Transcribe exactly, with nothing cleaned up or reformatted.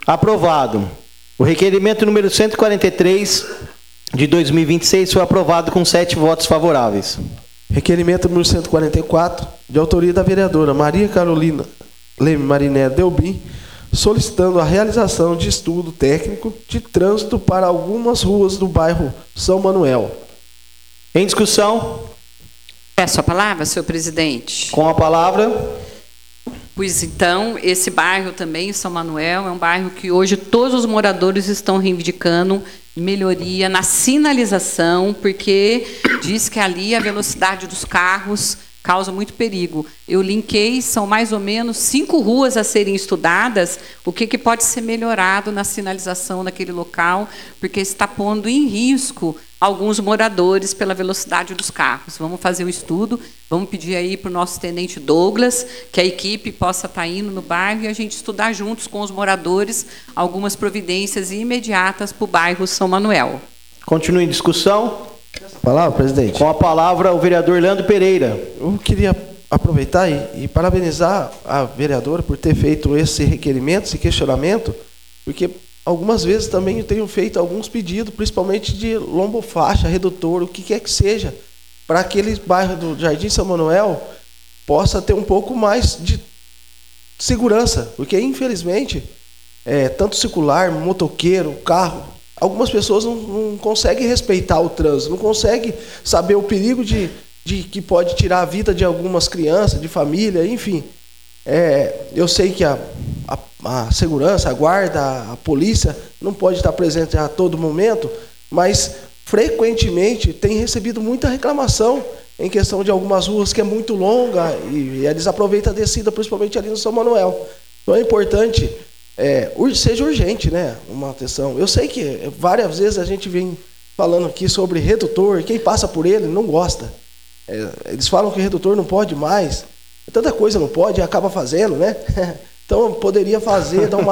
Aprovado. O requerimento número cento e quarenta e três de dois mil e vinte e seis foi aprovado com sete votos favoráveis. Requerimento número cento e quarenta e quatro, de autoria da vereadora Maria Carolina Leme Mariné Delbim, solicitando a realização de estudo técnico de trânsito para algumas ruas do bairro São Manuel. Em discussão? Peço a palavra, senhor presidente. Com a palavra. Pois então, esse bairro também, São Manuel, é um bairro que hoje todos os moradores estão reivindicando melhoria na sinalização, porque diz que ali a velocidade dos carros causa muito perigo. Eu linkei, são mais ou menos cinco ruas a serem estudadas, o que, que pode ser melhorado na sinalização naquele local, porque está pondo em risco alguns moradores pela velocidade dos carros. Vamos fazer um estudo, vamos pedir aí para o nosso tenente Douglas, que a equipe possa estar indo no bairro e a gente estudar juntos com os moradores algumas providências imediatas para o bairro São Manuel. Continue em discussão. Palavra, presidente. Com a palavra, o vereador Leandro Pereira. Eu queria aproveitar e, e parabenizar a vereadora por ter feito esse requerimento, esse questionamento, porque algumas vezes também eu tenho feito alguns pedidos, principalmente de lombofaixa, redutor, o que quer que seja, para aquele bairro do Jardim São Manuel possa ter um pouco mais de segurança, porque infelizmente, é, tanto circular, motoqueiro, carro, algumas pessoas não, não conseguem respeitar o trânsito, não conseguem saber o perigo de, de que pode tirar a vida de algumas crianças, de família, enfim. É, eu sei que a, a, a segurança, a guarda, a polícia não pode estar presente a todo momento, mas frequentemente tem recebido muita reclamação em questão de algumas ruas que é muito longa e, e eles aproveitam a descida, principalmente ali no São Manuel. Então é importante, é, seja urgente, né, uma atenção. Eu sei que várias vezes a gente vem falando aqui sobre redutor, quem passa por ele não gosta. É, eles falam que redutor não pode mais, tanta coisa não pode e acaba fazendo, né? Então poderia fazer, dar uma